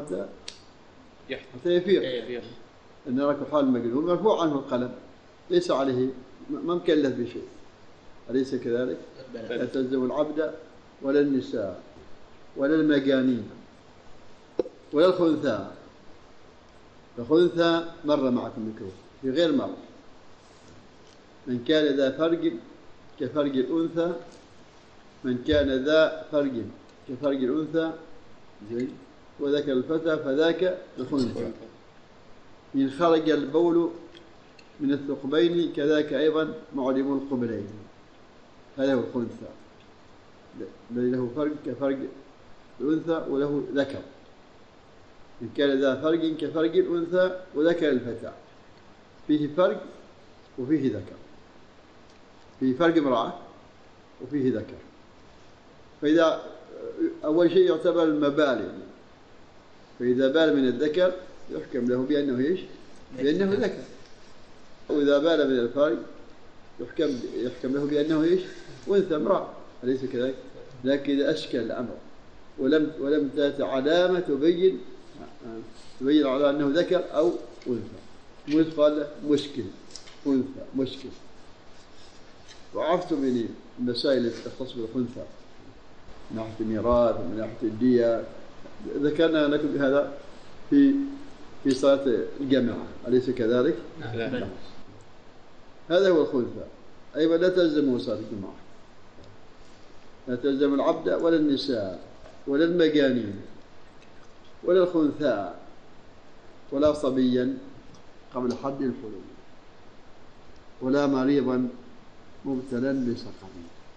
حتى يفيق. أن ركب حال المجنون مرفوع عنه القلم، ليس عليه، ما مكلف بشيء، أليس كذلك؟ لا تلزم العبد ولا النساء ولا المجانين ولا الخنثى. الخنثى مر معكم ذكره في غير مرة. من كان ذا فرج كفرج الأنثى، من كان ذا فرج كفرج الأنثى وذاك الفتى فذاك الخنثى. إن خرج البول من الثقبين كذاك أيضا معلم القبلين، هذا هو الخنثى، الذي له فرج كفرج الأنثى وله ذكر. إن كان ذا فرج كفرج الأنثى وذكر الفتى، فيه فرج وفيه ذكر، فيه فرج امرأة وفيه ذكر. فإذا أول شيء يعتبر المبال، فإذا بال من الذكر يحكم له بأنه إيش؟ بأنه ذكر. وإذا بال من الفرج يحكم له بأنه إيش؟ أنثى امرأة، أليس كذلك؟ لكن إذا أشكل الأمر ولم تأتي علامة تبين على أنه ذكر أو أنثى، قال مشكل، أنثى مشكل. وعرفت من المسائل التي تختص بالخنثى من ناحية الميراث ومن ناحية الدية، ذكرنا لكم بهذا في صلاة الجماعة، أليس كذلك؟ لا. هذا هو الخنثى. أيضا لا تلزم صلاة الجماعة، لا تلزم العبد ولا النساء ولا المجانين ولا الخنثى ولا صبيا قبل حد الحلم ولا مريضا مبتلا بسقم.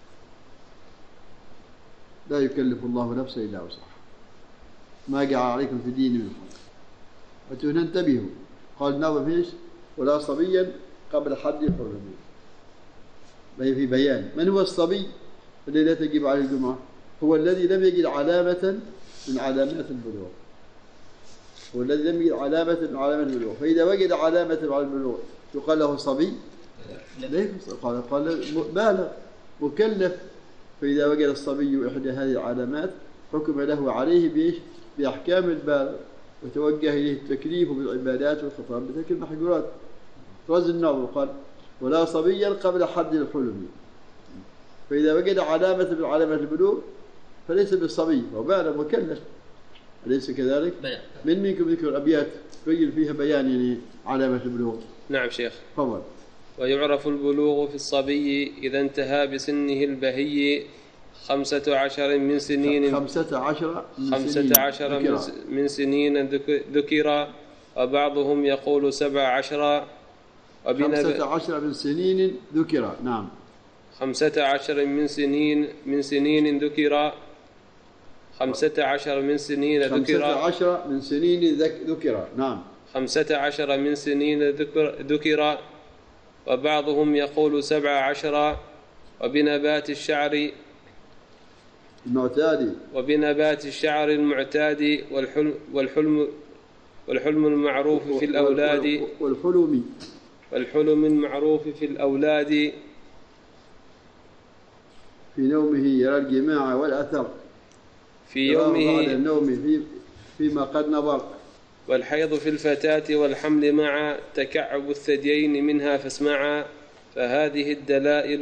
لا يكلف الله نفسا إلا وسعها، ما جعل عليكم في الدين من حرج. وتهنا انتبهوا، قال الناظم ايش؟ ولا صبيا قبل حد الحلم. في بيان من هو الصبي الذي لا تجب عليه الجمعة؟ هو الذي لم يجد علامة من علامات البلوغ، هو الذي لم يجد علامة من علامات البلوغ. فإذا وجد علامة على البلوغ يقال له صبي؟ لا، قال بالغ مكلف. فإذا وجد الصبي إحدى هذه العلامات حكم له عليه بإيش؟ بأحكام البالغ، وتوجه إليه التكليف بالعبادات والخطاب بترك المحجورات. رز النظر قال ولا صبيا قبل حد الحلم. فإذا وجد علامة من علامات البلوغ فليس بالصبي، هو بالغ مكلف، أليس كذلك؟ من منكم ذكر أبيات تبين فيها بيان يعني علامة البلوغ؟ نعم شيخ. تفضل. ويعرف البلوغ في الصبي إذا انتهى بسنه البهي 15 من سنين 15 من سنين ذكر، وبعضهم يقول 17. 15 من سنين ذكر. نعم. 15 من سنين ذكر. 15 من سنين ذكر. 15 من سنين ذكر. نعم. 15 من سنين ذكر، وبعضهم يقول 17. وبنبات الشعر المعتاد والحلم المعروف في الأولاد والحلم المعروف في الأولاد في نومه يرى الجماع والأثر في يومه بعد النوم فيما قد نظر. والحيض في الفتاة والحمل مع تكعب الثديين منها فاسمعا. فهذه دلائل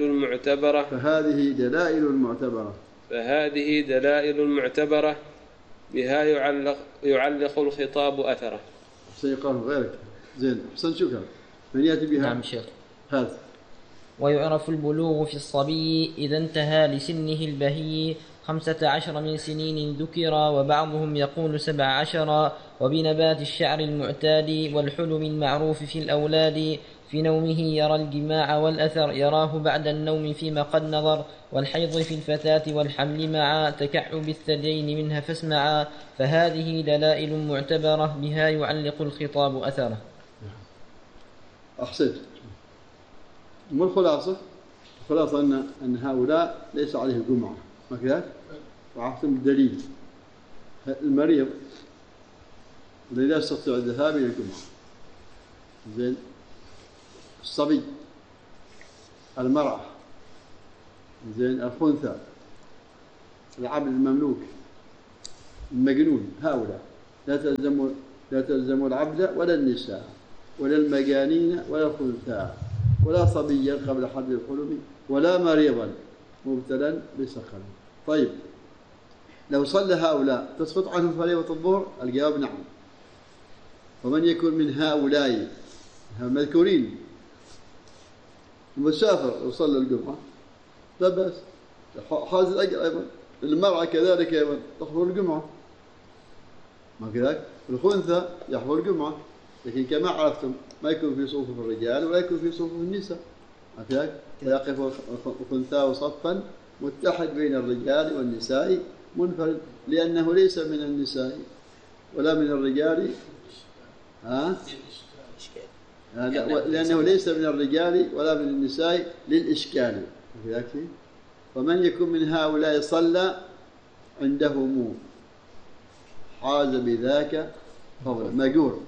المعتبرة بها يعلق الخطاب أثره. سيقال غيرك زين. حسن شكرا. من يأتي بها؟ نعم شيخ. هذا. ويعرف البلوغ في الصبي إذا انتهى لسنه البهي 15 من سنين ذكر، وبعضهم يقول 17. وبنبات الشعر المعتاد والحلم المعروف في الأولاد في نومه يرى الجماع والأثر يراه بعد النوم فيما قد نظر. والحيض في الفتاة والحمل مع تكعب الثديين منها فاسمعا. فهذه دلائل معتبرة بها يعلق الخطاب أثره. أحسنت. ما الخلاصة؟ الخلاصة أن هؤلاء ليس عليه جمعة، ما كذا؟ وعرفتم الدليل. المريض الذي لا يستطيع الذهاب إلى الجمعة، زين، الصبي، المرأة، زين، الخنثى، العبد المملوك، المجنون، هؤلاء لا تلزم العبد ولا النساء ولا المجانين ولا الخنثى ولا صبيا قبل حد الحلم ولا مريضا مبتلا بسقم. طيب لو صلى هؤلاء تسقط عنهم فريضة الظهر؟ الجواب نعم. ومن يكون من هؤلاء المذكورين مسافر وصلى الجمعة لا بأس، حاز الأجر أيضا. المرأة كذلك أيضا تحضر الجمعة، ما كذلك الخنثى يحضر الجمعة، لكن كما عرفتم ما يكون في صفوف الرجال ولا يكون في صفوف النساء، ما كذلك ويقف الخنثى صفا متحد بين الرجال والنساء منفرد، لأنه ليس من النساء ولا من الرجال لأنه ليس من الرجال ولا من النساء للإشكال. ومن يكن من هؤلاء صلى عندهم حاز بذاك فضلا مأجور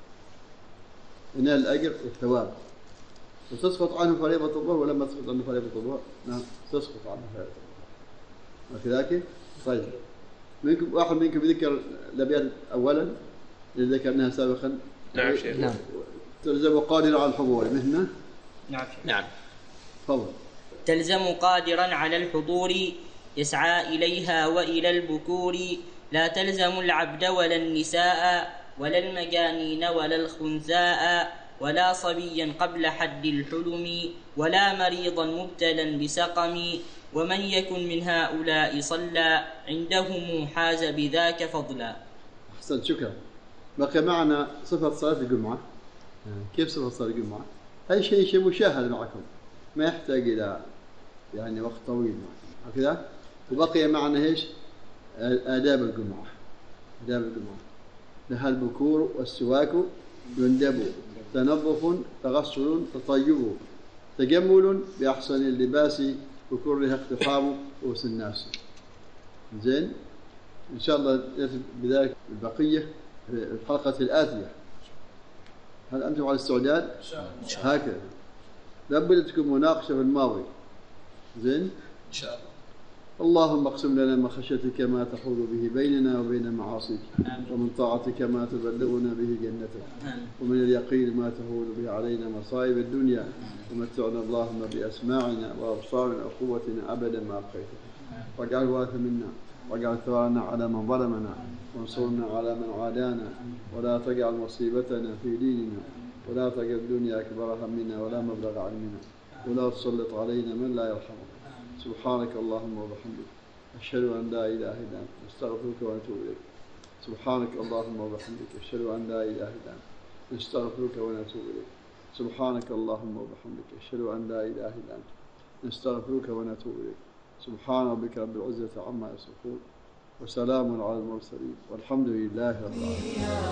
ينال الأجر والثواب، وتسقط عنه فريضة الظهر. ولما تسقط عنه فريضة الظهر نعم تسقط عنه فريضة الظهر وكذلك. طيب منكم واحد منكم يذكر الأبيات أولا اللي ذكرناها سابقا؟ نعم شيخ. نعم. تلزم قادرا على الحضور مهنة. نعم تفضل. تلزم قادرا على الحضور يسعى إليها وإلى البكور، لا تلزم العبد ولا النساء ولا المجانين ولا الخنثاء ولا صبيا قبل حد الحلم ولا مريضا مبتلا بسقم. ومن يكن من هؤلاء صلى عندهم حاز بذاك فضلا. أحسن شكرا. بقي معنا صفة صلاة الجمعة. كيف صفة صلاة الجمعة؟ أي شيء مشاهد معكم ما يحتاج إلى يعني وقت طويل هكذا. وبقي معنا إيش؟ آداب الجمعة. آداب الجمعة لها البكور والسواك يندب، تنظف تغسل تطيب، تجمل بأحسن اللباس وكرها اقتحام رؤوس الناس. زين إن شاء الله بذلك البقية في الحلقة الآتية. هل أنتم على استعداد؟ هكذا لابد تكون مناقشة في الماضي. زين إن شاء الله. اللهم اقسم لنا من خشيتك ما تحول به بيننا وبين معاصيك، ومن طاعتك ما تبلغنا به جنتك، ومن اليقين ما تهون به علينا مصائب الدنيا، ومتعنا اللهم بأسماعنا وأبصارنا وقوتنا أبدا ما أبقيتنا، واجعل الوارث منا، واجعل ثارنا على من ظلمنا، وانصرنا على من عادانا، ولا تجعل مصيبتنا في ديننا، ولا تجعل الدنيا أكبر همنا ولا مبلغ علمنا، ولا تسلط علينا من لا يرحمنا. سبحانك اللهم وبحمدك أشهد أن لا إله إلا أنت نستغفرك ونتوب إليك. سبحانك اللهم وبحمدك أشهد أن لا إله إلا أنت نستغفرك ونتوب إليك. سبحانك اللهم وبحمدك أشهد أن لا إله إلا أنت نستغفرك ونتوب إليك. سبحان ربك رب العزة عما يصفون وسلام على المرسلين والحمد لله رب العالمين.